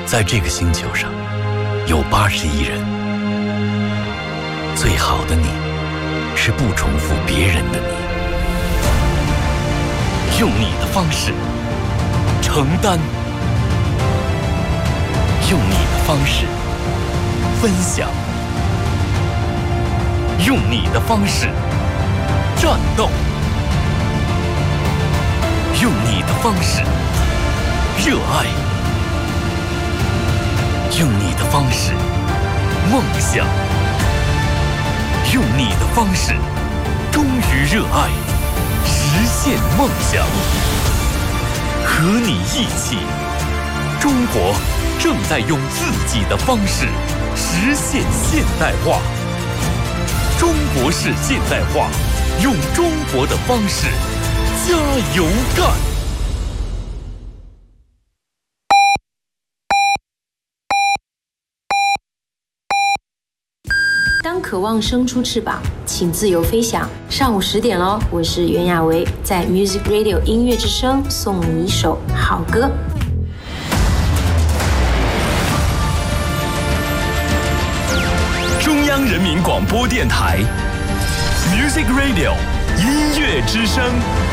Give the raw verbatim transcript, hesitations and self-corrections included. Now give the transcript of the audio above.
在这个星球上有八十亿人，最好的你是不重复别人的你，用你的方式承担，用你的方式分享，用你的方式战斗，用你的方式热爱，用你的方式梦想，用你的方式忠于热爱，实现梦想。和你一起，中国正在用自己的方式实现现代化。中国式现代化，用中国的方式加油干！ 当渴望生出翅膀，请自由飞翔。上午十点喽，我是袁娅维，在 Music Radio 音乐之声送你一首好歌。 中央人民广播电台 Music Radio 音乐之声。